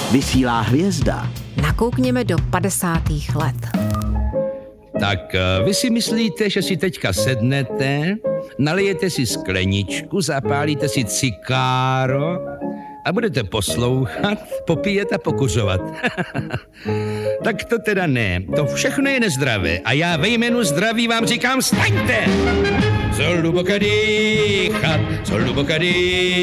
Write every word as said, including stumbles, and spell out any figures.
Vysílá Hvězda. Nakoukněme do padesátých let. Tak vy si myslíte, že si teďka sednete, nalijete si skleničku, zapálíte si cikáro a budete poslouchat, popíjet a pokuřovat. Tak to teda ne, to všechno je nezdravé a já ve jménu zdraví vám říkám, staňte! Zol hluboka dýchat, zol hluboka dýchat.